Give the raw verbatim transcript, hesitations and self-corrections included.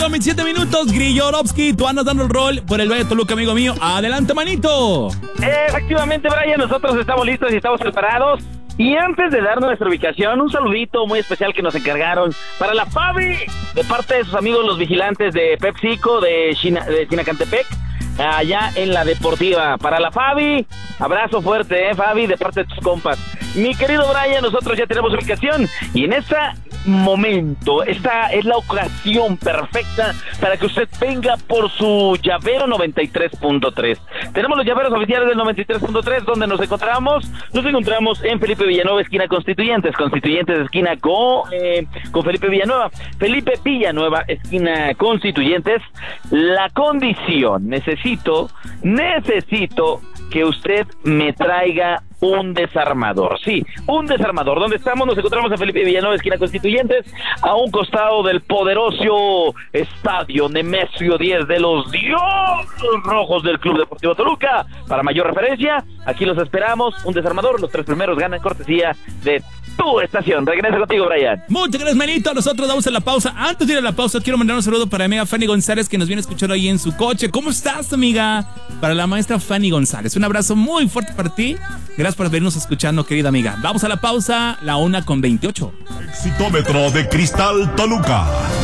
con veintisiete minutos, Grillorovsky, tú andas dando el rol por el Valle de Toluca, amigo mío. Adelante, manito. Efectivamente, Brian, nosotros estamos listos y estamos preparados. Y antes de dar nuestra ubicación, un saludito muy especial que nos encargaron para la Fabi, de parte de sus amigos los vigilantes de PepsiCo de, China, de Chinacantepec, allá en la Deportiva. Para la Fabi, abrazo fuerte, eh, Fabi, de parte de tus compas. Mi querido Brian, nosotros ya tenemos ubicación y en este momento, esta es la ocasión perfecta para que usted venga por su llavero noventa y tres punto tres. Tenemos los llaveros oficiales del noventa y tres punto tres, donde nos encontramos. Nos encontramos en Felipe Villanueva, esquina Constituyentes. Constituyentes, esquina con, eh, con Felipe Villanueva. Felipe Villanueva, esquina Constituyentes. La condición, necesito, necesito que usted me traiga un desarmador, sí, un desarmador. ¿Dónde estamos? Nos encontramos en Felipe Villanueva, esquina Constituyentes, a un costado del poderoso estadio Nemesio diez de los Diablos Rojos del Club Deportivo Toluca. Para mayor referencia, aquí los esperamos. Un desarmador, los tres primeros ganan cortesía de tu estación. Regreso contigo, Brian. Muchas gracias, manito. Nosotros damos a la pausa. Antes de ir a la pausa, quiero mandar un saludo para mi amiga Fanny González, que nos viene escuchando ahí en su coche. ¿Cómo estás, amiga? Para la maestra Fanny González. Un abrazo muy fuerte para ti. Gracias por venirnos escuchando, querida amiga. Vamos a la pausa, la una con veintiocho. Exitómetro de Cristal Toluca.